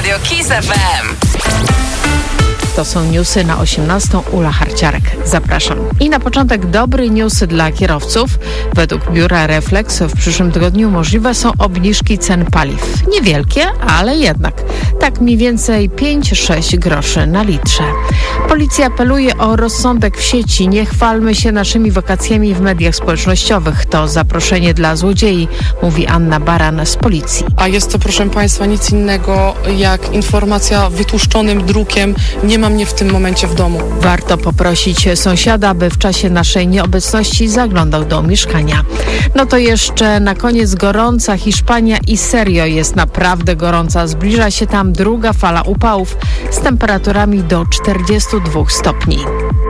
Radio Kiss FM. To są newsy na 18. Ula Harciarek. Zapraszam. I na początek dobry news dla kierowców. Według biura Reflex w przyszłym tygodniu możliwe są obniżki cen paliw. Niewielkie, ale jednak. Tak mniej więcej 5-6 groszy na litrze. Policja apeluje o rozsądek w sieci. Nie chwalmy się naszymi wakacjami w mediach społecznościowych. To zaproszenie dla złodziei, mówi Anna Baran z policji. A jest to, proszę Państwa, nic innego jak informacja wytłuszczonym drukiem: nie ma mnie w tym momencie w domu. Warto poprosić sąsiada, by w czasie naszej nieobecności zaglądał do mieszkania. No to jeszcze na koniec gorąca Hiszpania i serio jest naprawdę gorąca. Zbliża się tam druga fala upałów z temperaturami do 42 stopni.